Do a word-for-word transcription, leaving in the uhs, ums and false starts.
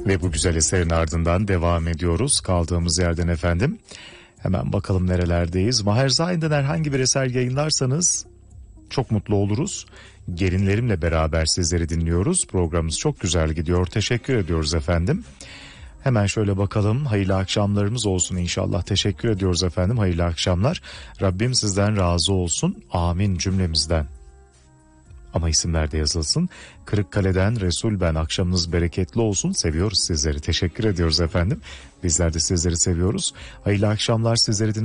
Ve bu güzel eserin ardından devam ediyoruz kaldığımız yerden efendim. Hemen bakalım nerelerdeyiz. Maher Zain'den herhangi bir eser yayınlarsanız çok mutlu oluruz. Gelinlerimle beraber sizleri dinliyoruz. Programımız çok güzel gidiyor. Teşekkür ediyoruz efendim. Hemen şöyle bakalım. Hayırlı akşamlarımız olsun inşallah. Teşekkür ediyoruz efendim. Hayırlı akşamlar. Rabbim sizden razı olsun. Amin cümlemizden. Ama isimler de yazılsın. Kırıkkale'den Resul ben. Akşamınız bereketli olsun. Seviyoruz sizleri. Teşekkür ediyoruz efendim. Bizler de sizleri seviyoruz. Hayırlı akşamlar sizleri dinle.